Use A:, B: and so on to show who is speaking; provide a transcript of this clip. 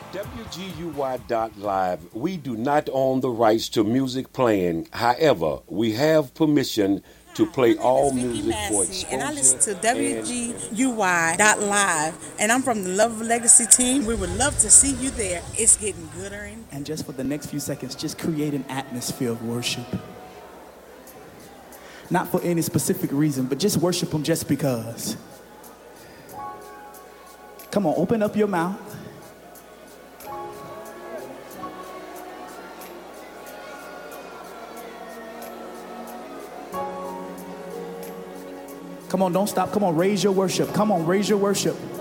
A: WGUY.live, we do not own the rights to music playing. However, we have permission to play all music for exposure.
B: And I listen to WGUY.live. And I'm from the Love Legacy team. We would love to see you there. It's getting gooder
C: and just for the next few seconds, just create an atmosphere of worship. Not for any specific reason, but just worship him just because. Come on, open up your mouth. Come on, don't stop. Come on, raise your worship. Come on, raise your worship.